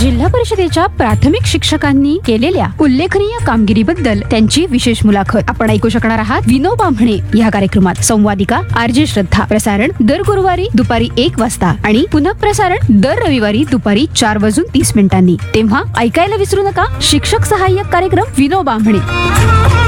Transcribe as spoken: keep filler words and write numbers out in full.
जिल्हा परिषदेच्या प्राथमिक शिक्षकांनी केलेल्या उल्लेखनीय कामगिरीबद्दल त्यांची विशेष मुलाखत आपण ऐकू शकणार आहात विनोबा म्हणे या कार्यक्रमात. संवादिका आरजे श्रद्धा. प्रसारण दर गुरुवारी दुपारी एक वाजता आणि पुनः प्रसारण दर रविवारी दुपारी चार वाजून तीस मिनिटांनी. तेव्हा ऐकायला विसरू नका शिक्षक सहाय्यक कार्यक्रम विनोबा म्हणे.